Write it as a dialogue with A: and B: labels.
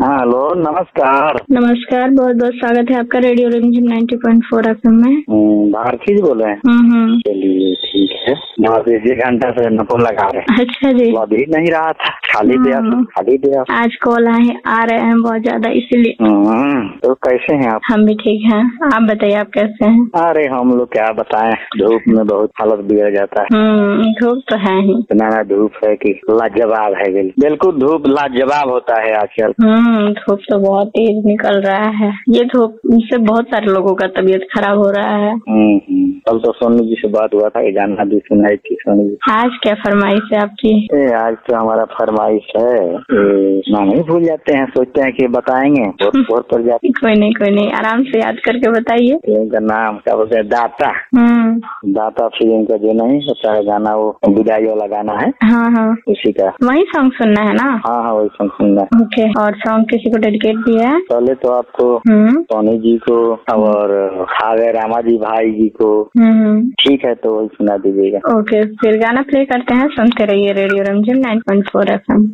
A: हाँ हेलो, नमस्कार।
B: नमस्कार, बहुत बहुत स्वागत है आपका रेडियो रिमझिम 90.4 एफएम में।
A: भारती जी बोल रहे हैं? चलिए ठीक है। बहुत एक घंटा से नको लगा रहे हैं।
B: अच्छा जी।
A: लग ही नहीं रहा था, खाली दिया।
B: आज कॉल आ रहे हैं बहुत ज्यादा, इसीलिए।
A: तो कैसे हैं आप?
B: हम भी ठीक हैं, आप बताइए आप कैसे हैं?
A: अरे हम लोग क्या बताएं, धूप में बहुत हालत बिगड़ जाता है।
B: धूप तो है ही,
A: इतना धूप है कि लाजवाब है। बिल्कुल धूप लाजवाब होता है आजकल।
B: धूप तो बहुत तेज निकल रहा है। ये धूप से बहुत सारे लोगों का तबीयत खराब हो रहा है।
A: कल तो सोनू जी से बात हुआ था, गाना भी सुनाई थी सोनू जी।
B: आज क्या फरमाइश है आपकी?
A: आज तो हमारा फरमाइश है, ना नहीं भूल जाते हैं, सोचते हैं कि बताएंगे बहुत पर जाते।
B: कोई नहीं, आराम से याद करके बताइए।
A: फिल्म का नाम क्या बोलते हैं? दाता। दाता फिल्म का जो नहीं होता है गाना, वो विदाई वाला गाना है।
B: हाँ,
A: उसी का
B: वही सॉन्ग सुनना है ना?
A: हाँ वही सॉन्ग सुनना है।
B: ओके, और सॉन्ग किसी को डेडिकेट दिया है?
A: पहले तो आपको, सोनी जी को और खावे रामा जी भाई जी को। ठीक है, तो वही सुना दीजिएगा।
B: ओके, फिर गाना प्ले करते हैं, सुनते रहिए रेडियो रिमझिम 90.4 एफएम।